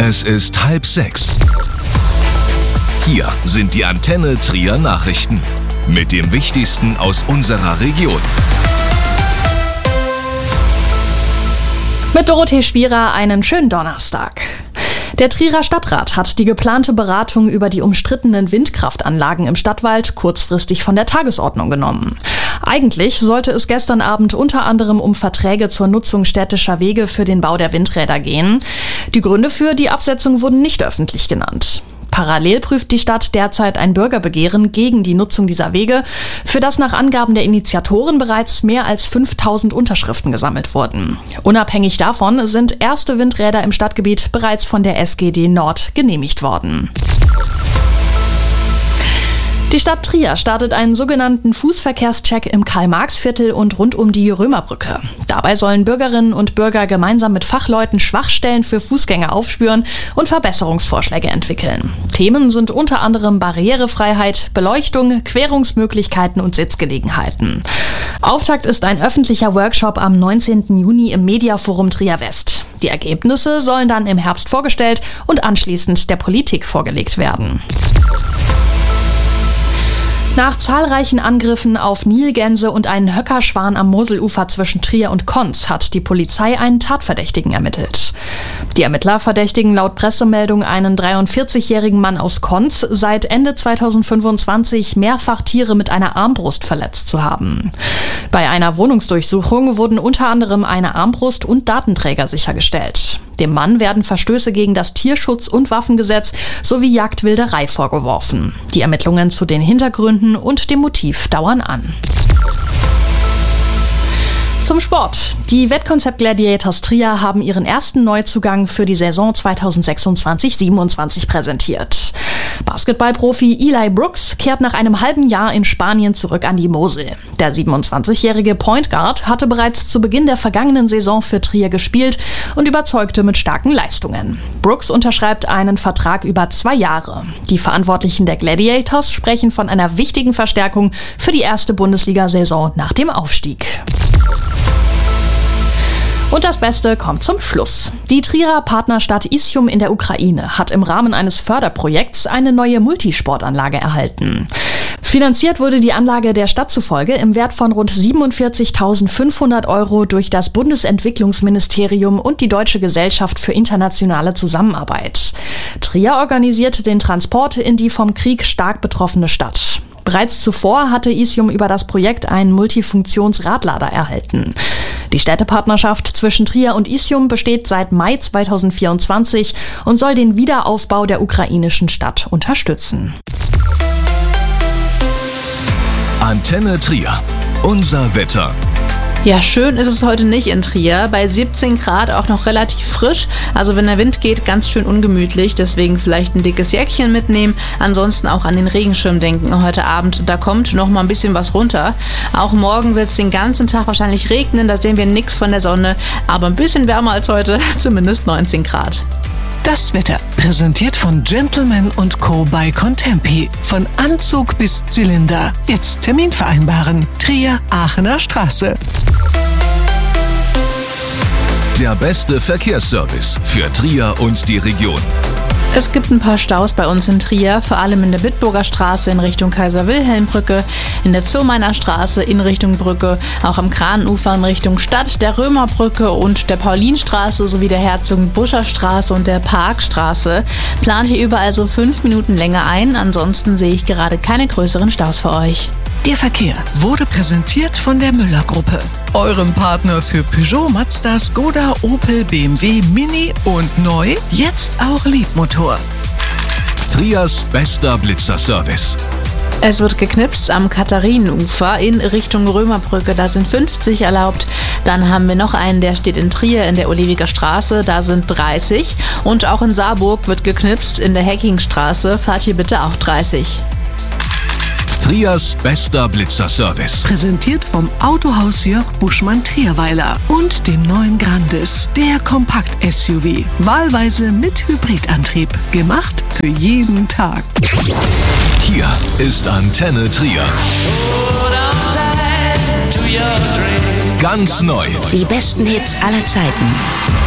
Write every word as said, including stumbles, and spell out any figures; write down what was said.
Es ist halb sechs. Hier sind die Antenne Trier Nachrichten mit dem Wichtigsten aus unserer Region. Mit Dorothee Spierer einen schönen Donnerstag. Der Trierer Stadtrat hat die geplante Beratung über die umstrittenen Windkraftanlagen im Stadtwald kurzfristig von der Tagesordnung genommen. Eigentlich sollte es gestern Abend unter anderem um Verträge zur Nutzung städtischer Wege für den Bau der Windräder gehen. Die Gründe für die Absetzung wurden nicht öffentlich genannt. Parallel prüft die Stadt derzeit ein Bürgerbegehren gegen die Nutzung dieser Wege, für das nach Angaben der Initiatoren bereits mehr als fünftausend Unterschriften gesammelt wurden. Unabhängig davon sind erste Windräder im Stadtgebiet bereits von der S G D Nord genehmigt worden. Die Stadt Trier startet einen sogenannten Fußverkehrscheck im Karl-Marx-Viertel und rund um die Römerbrücke. Dabei sollen Bürgerinnen und Bürger gemeinsam mit Fachleuten Schwachstellen für Fußgänger aufspüren und Verbesserungsvorschläge entwickeln. Themen sind unter anderem Barrierefreiheit, Beleuchtung, Querungsmöglichkeiten und Sitzgelegenheiten. Auftakt ist ein öffentlicher Workshop am neunzehnten Juni im Mediaforum Trier West. Die Ergebnisse sollen dann im Herbst vorgestellt und anschließend der Politik vorgelegt werden. Nach zahlreichen Angriffen auf Nilgänse und einen Höckerschwan am Moselufer zwischen Trier und Konz hat die Polizei einen Tatverdächtigen ermittelt. Die Ermittler verdächtigen laut Pressemeldung einen dreiundvierzigjährigen Mann aus Konz, seit Ende zweitausendfünfundzwanzig mehrfach Tiere mit einer Armbrust verletzt zu haben. Bei einer Wohnungsdurchsuchung wurden unter anderem eine Armbrust und Datenträger sichergestellt. Dem Mann werden Verstöße gegen das Tierschutz- und Waffengesetz sowie Jagdwilderei vorgeworfen. Die Ermittlungen zu den Hintergründen und dem Motiv dauern an. Zum Sport. Die Wettkonzept Gladiators Trier haben ihren ersten Neuzugang für die Saison zweitausendsechsundzwanzig siebenundzwanzig präsentiert. Basketballprofi Eli Brooks kehrt nach einem halben Jahr in Spanien zurück an die Mosel. Der siebenundzwanzigjährige Point Guard hatte bereits zu Beginn der vergangenen Saison für Trier gespielt und überzeugte mit starken Leistungen. Brooks unterschreibt einen Vertrag über zwei Jahre. Die Verantwortlichen der Gladiators sprechen von einer wichtigen Verstärkung für die erste Bundesliga-Saison nach dem Aufstieg. Und das Beste kommt zum Schluss. Die Trierer Partnerstadt Isium in der Ukraine hat im Rahmen eines Förderprojekts eine neue Multisportanlage erhalten. Finanziert wurde die Anlage der Stadt zufolge im Wert von rund siebenundvierzigtausendfünfhundert Euro durch das Bundesentwicklungsministerium und die Deutsche Gesellschaft für internationale Zusammenarbeit. Trier organisierte den Transport in die vom Krieg stark betroffene Stadt. Bereits zuvor hatte Isium über das Projekt einen Multifunktionsradlader erhalten. Die Städtepartnerschaft zwischen Trier und Isium besteht seit Mai zweitausendvierundzwanzig und soll den Wiederaufbau der ukrainischen Stadt unterstützen. Antenne Trier. Unser Wetter. Ja, schön ist es heute nicht in Trier. Bei siebzehn Grad auch noch relativ frisch. Also wenn der Wind geht, ganz schön ungemütlich. Deswegen vielleicht ein dickes Jäckchen mitnehmen. Ansonsten auch an den Regenschirm denken heute Abend. Da kommt noch mal ein bisschen was runter. Auch morgen wird es den ganzen Tag wahrscheinlich regnen. Da sehen wir nichts von der Sonne. Aber ein bisschen wärmer als heute. Zumindest neunzehn Grad. Das Wetter, präsentiert von Gentleman und Co. bei Contempi. Von Anzug bis Zylinder. Jetzt Termin vereinbaren. Trier, Aachener Straße. Der beste Verkehrsservice für Trier und die Region. Es gibt ein paar Staus bei uns in Trier, vor allem in der Bitburger Straße in Richtung Kaiser-Wilhelm-Brücke, in der Zomeiner Straße in Richtung Brücke, auch am Kranufer in Richtung Stadt, der Römerbrücke und der Paulinstraße sowie der Herzogenbuscher Straße und der Parkstraße. Plant ihr überall so fünf Minuten länger ein, ansonsten sehe ich gerade keine größeren Staus für euch. Der Verkehr wurde präsentiert von der Müller-Gruppe, eurem Partner für Peugeot, Mazda, Skoda, Opel, B M W, Mini und neu, jetzt auch Liebmotor. Triers bester Blitzerservice. Es wird geknipst am Katharinenufer in Richtung Römerbrücke, da sind fünfzig erlaubt. Dann haben wir noch einen, der steht in Trier in der Oliviger Straße, da sind dreißig. Und auch in Saarburg wird geknipst in der Heckingstraße, fahrt hier bitte auch dreißig. Triers bester Blitzerservice. Präsentiert vom Autohaus Jörg Buschmann-Trierweiler und dem neuen Grandis, der Kompakt-S U V. Wahlweise mit Hybridantrieb. Gemacht für jeden Tag. Hier ist Antenne Trier. Ganz neu. Die besten Hits aller Zeiten.